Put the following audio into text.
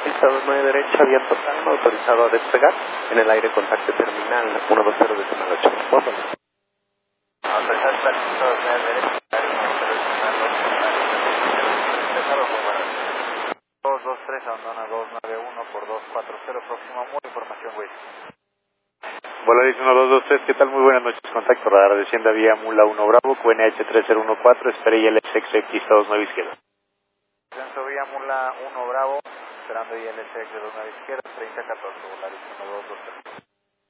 pista 29 derecha, vía total, no autorizado a despegar. En el aire contacto terminal 120 decimal 8. Botón. Autorizado para pista 29 derecha, 120 decimal 8. 223, abandona 291 por 240, próximo amor, información, güey. Volaris 1223, ¿qué tal? Muy buenas noches, contacto radar, descienda vía Mula 1 Bravo, QNH 3014, espere ILSX 29 izquierda. Descenso vía Mula 1 Bravo, esperando ILSX 29 izquierda, 3014, Volaris 1223.